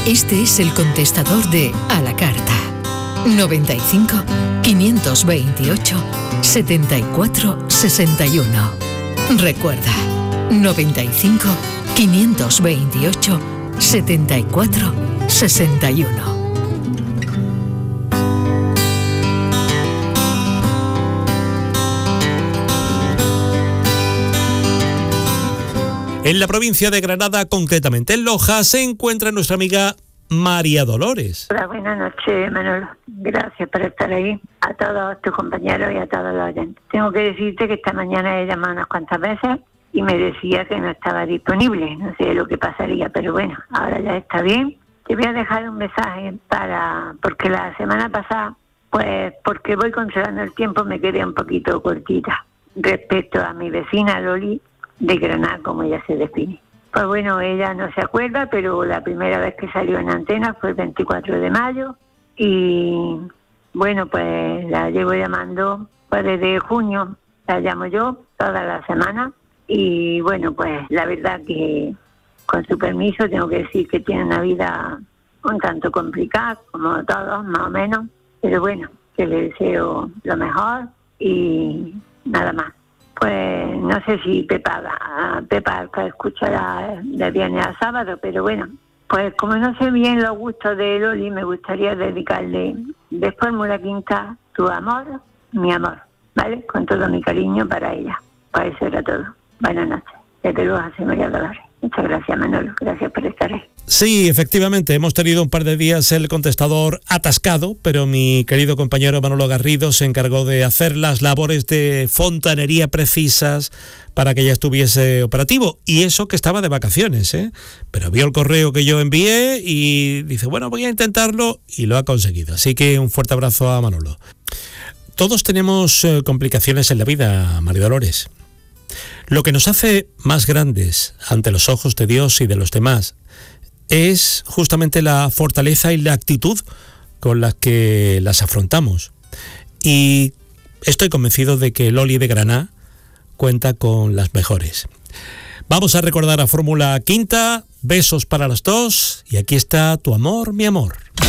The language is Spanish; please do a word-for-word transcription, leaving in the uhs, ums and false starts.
Este es el contestador de A la Carta. noventa y cinco, quinientos veintiocho, setenta y cuatro sesenta y uno. Recuerda, noventa y cinco, quinientos veintiocho, setenta y cuatro sesenta y uno. En la provincia de Granada, concretamente en Loja, se encuentra nuestra amiga María Dolores. Hola, buenas noches, Manolo. Gracias por estar ahí. A todos tus compañeros y a todos los oyentes. Tengo que decirte que esta mañana he llamado unas cuantas veces y me decía que no estaba disponible. No sé lo que pasaría, pero bueno, ahora ya está bien. Te voy a dejar un mensaje para... porque la semana pasada, pues porque voy controlando el tiempo, me quedé un poquito cortita respecto a mi vecina Loli de Granada, como ella se define. Pues bueno, ella no se acuerda, pero la primera vez que salió en antena fue el veinticuatro de mayo y bueno, pues la llevo llamando pues desde junio, la llamo yo toda la semana y bueno, pues la verdad que con su permiso tengo que decir que tiene una vida un tanto complicada, como todos más o menos, pero bueno, que le deseo lo mejor y nada más. Pues no sé si Pepa, Pepa escuchará de viernes a sábado, pero bueno, pues como no sé bien los gustos de Loli, me gustaría dedicarle de Fórmula Quinta Tu Amor, Mi Amor, ¿vale? Con todo mi cariño para ella. Pues eso era todo. Buenas noches. Desde luego, José María Dolores. Muchas gracias, Manolo. Gracias por estar ahí. Sí, efectivamente, hemos tenido un par de días el contestador atascado, pero mi querido compañero Manolo Garrido se encargó de hacer las labores de fontanería precisas para que ya estuviese operativo. Y eso que estaba de vacaciones, ¿eh? Pero vio el correo que yo envié y dice, bueno, voy a intentarlo y lo ha conseguido. Así que un fuerte abrazo a Manolo. Todos tenemos eh, complicaciones en la vida, María Dolores. Lo que nos hace más grandes ante los ojos de Dios y de los demás es justamente la fortaleza y la actitud con la que las afrontamos. Y estoy convencido de que Loli de Granada cuenta con las mejores. Vamos a recordar a Fórmula Quinta, besos para las dos, y aquí está Tu Amor, Mi Amor.